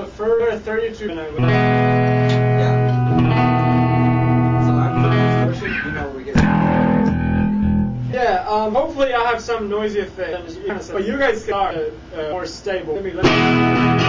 the further 32 minutes. Yeah. So after this portion, we get. Yeah, hopefully I'll have some noisy effect. But you guys are more stable.